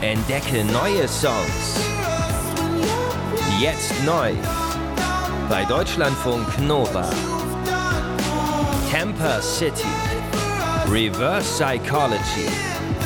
Entdecke neue Songs. Jetzt neu bei Deutschlandfunk Nova. Camper City. Reverse Psychology.